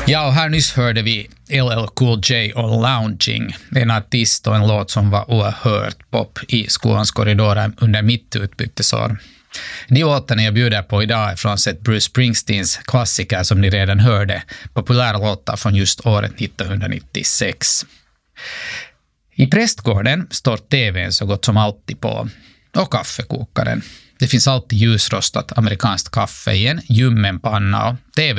Ja, och här nyss hörde vi LL Cool J och Lounging, en artist och en låt som var oerhört pop i skolans korridorer under mitt utbytesår. De låtarna jag bjuder på idag är från sett Bruce Springsteens klassiker som ni redan hörde, populära låtar från just året 1996. I prästgården står tvn så gott som alltid på, och kaffekokaren. Det finns alltid ljusrostat amerikanskt kaffe i en ljummen panna och tv